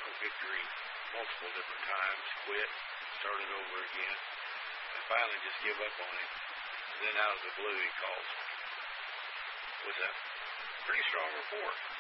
a victory multiple different times, quit, started over again, and finally just give up on him. And then out of the blue, he calls me. It was a pretty strong report.